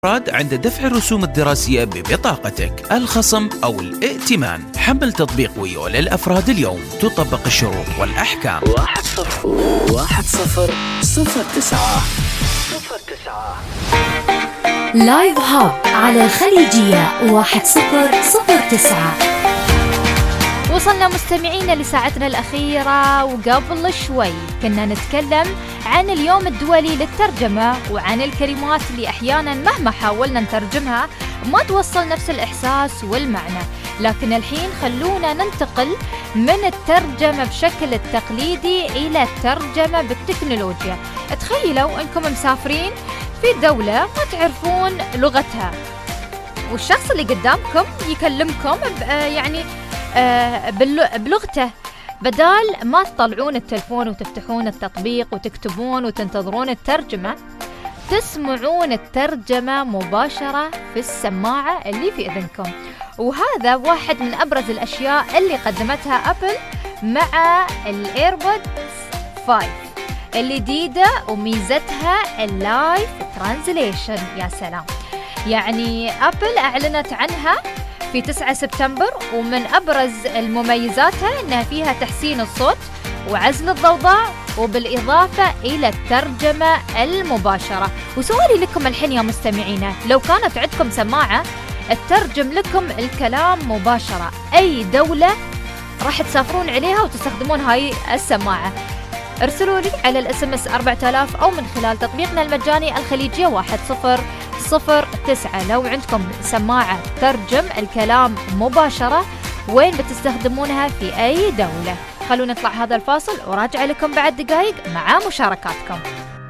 عند دفع الرسوم الدراسية ببطاقتك، الخصم أو الائتمان. حمل تطبيق ويو للأفراد اليوم، تطبق الشروط والأحكام. 1009 لايف هاب على الخليجية 1009. وصلنا مستمعينا لساعتنا الأخيرة، وقبل شوي كنا نتكلم عن اليوم الدولي للترجمة وعن الكلمات اللي أحيانا مهما حاولنا نترجمها ما توصل نفس الإحساس والمعنى. لكن الحين خلونا ننتقل من الترجمة بشكل التقليدي إلى الترجمة بالتكنولوجيا. تخيلوا أنكم مسافرين في دولة ما تعرفون لغتها، والشخص اللي قدامكم يكلمكم يعني بلغته. بدال ما تطلعون التلفون وتفتحون التطبيق وتكتبون وتنتظرون الترجمة، تسمعون الترجمة مباشرة في السماعة اللي في إذنكم. وهذا واحد من أبرز الأشياء اللي قدمتها أبل مع الإيربودز 5 الجديدة، وميزتها اللايف ترانزليشن. يا سلام، يعني أبل أعلنت عنها في 9 سبتمبر، ومن أبرز المميزاتها أنها فيها تحسين الصوت وعزل الضوضاء، وبالإضافة إلى الترجمة المباشرة. وسؤالي لكم الحين يا مستمعينا، لو كانت عندكم سماعة تترجم لكم الكلام مباشرة، أي دولة راح تسافرون عليها وتستخدمون هاي السماعة؟ ارسلوا لي على الSMS 4000 أو من خلال تطبيقنا المجاني الخليجية 1009. لو عندكم سماعة ترجم الكلام مباشرة، وين بتستخدمونها في أي دولة؟ خلونا نطلع هذا الفاصل وراجع لكم بعد دقائق مع مشاركاتكم.